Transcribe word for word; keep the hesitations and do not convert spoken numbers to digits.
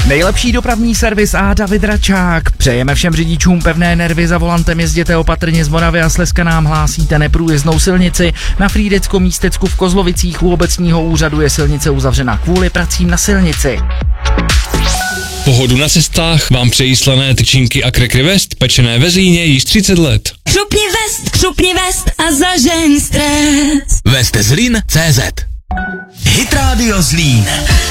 Nejlepší dopravní servis a David Račák. Přejeme všem řidičům pevné nervy, za volantem jezděte opatrně, z Moravy a Slezska nám hlásíte neprůjezdnou silnici. Na Frýdeckom místecku v Kozlovicích u obecního úřadu je silnice uzavřena kvůli pracím na silnici. Pohodu na cestách vám přejí slané tyčinky a Cracker West, pečené ve Zlíně již třicet let. Křupni vest, křupni vest a zažeň stres. West Zlín tečka cé zet Hit Radio Zlín.